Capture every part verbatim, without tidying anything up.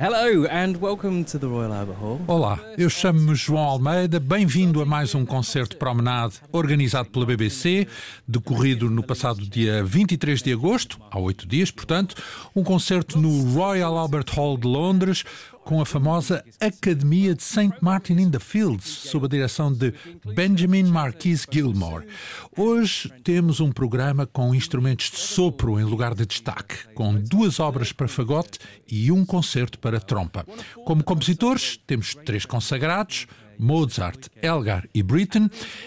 Hello and welcome to the Royal Albert Hall. Olá, eu chamo-me João Almeida, bem-vindo a mais um concerto promenade organizado pela B B C, decorrido no passado dia vinte e três de agosto, há oito dias, portanto, um concerto no Royal Albert Hall de Londres, com a famosa Academia de Saint Martin in the Fields, sob a direção de Benjamin Marquis Gilmore. Hoje temos um programa com instrumentos de sopro em lugar de destaque, com duas obras para fagote e um concerto para trompa. Como compositores, temos três consagrados, Mozart, Elgar e Britten,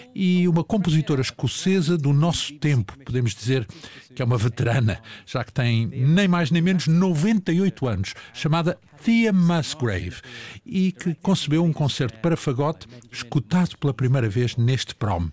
e uma compositora escocesa do nosso tempo, podemos dizer que é uma veterana, já que tem nem mais nem menos noventa e oito anos, chamada Thea Musgrave, e que concebeu um concerto para fagote escutado pela primeira vez neste prom.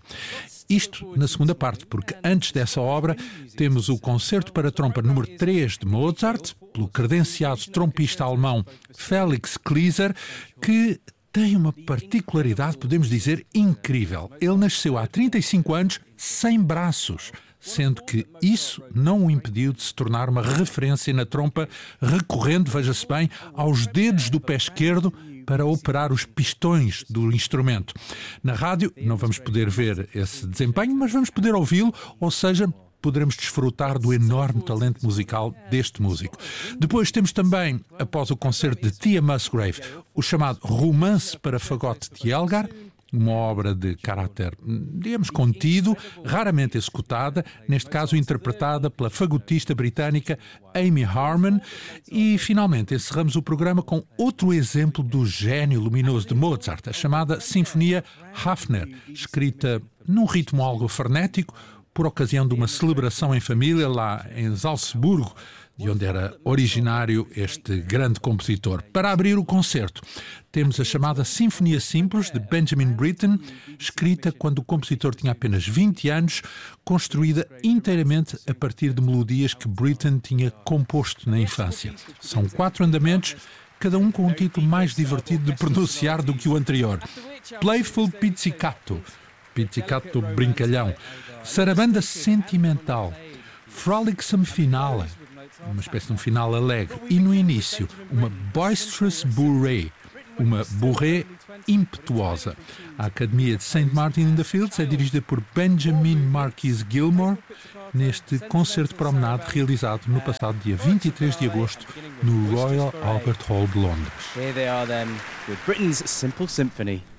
Isto na segunda parte, porque antes dessa obra temos o concerto para trompa número três de Mozart, pelo credenciado trompista alemão Felix Klieser, que tem uma particularidade, podemos dizer, incrível. Ele nasceu há trinta e cinco anos sem braços, sendo que isso não o impediu de se tornar uma referência na trompa, recorrendo, veja-se bem, aos dedos do pé esquerdo para operar os pistões do instrumento. Na rádio não vamos poder ver esse desempenho, mas vamos poder ouvi-lo, ou seja, poderemos desfrutar do enorme talento musical deste músico. Depois temos também, após o concerto de Thea Musgrave, o chamado Romance para Fagote de Elgar, uma obra de caráter, digamos, contido, raramente executada, neste caso interpretada pela fagotista britânica Amy Harman. E, finalmente, encerramos o programa com outro exemplo do gênio luminoso de Mozart, a chamada Sinfonia Hafner, escrita num ritmo algo frenético, por ocasião de uma celebração em família lá em Salzburgo, de onde era originário este grande compositor. Para abrir o concerto, temos a chamada Sinfonia Simples, de Benjamin Britten, escrita quando o compositor tinha apenas vinte anos, construída inteiramente a partir de melodias que Britten tinha composto na infância. São quatro andamentos, cada um com um título mais divertido de pronunciar do que o anterior. Playful Pizzicato, Pizzicato brincalhão, Sarabanda Sentimental, Frolicsome Finale, uma espécie de um final alegre, e no início uma Boisterous Bourrée, uma bourrée impetuosa. A Academia de Saint Martin in the Fields é dirigida por Benjamin Marquis Gilmore, neste concerto promenade realizado no passado dia vinte e três de agosto no Royal Albert Hall de Londres. Here they are then with Britain's Simple Symphony.